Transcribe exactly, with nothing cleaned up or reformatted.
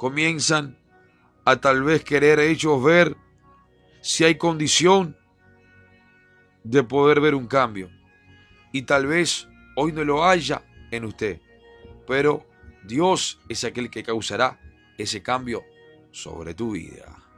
comienzan a tal vez querer ellos ver si hay condición de poder ver un cambio. Y tal vez hoy no lo haya en usted, pero Dios es aquel que causará ese cambio sobre tu vida.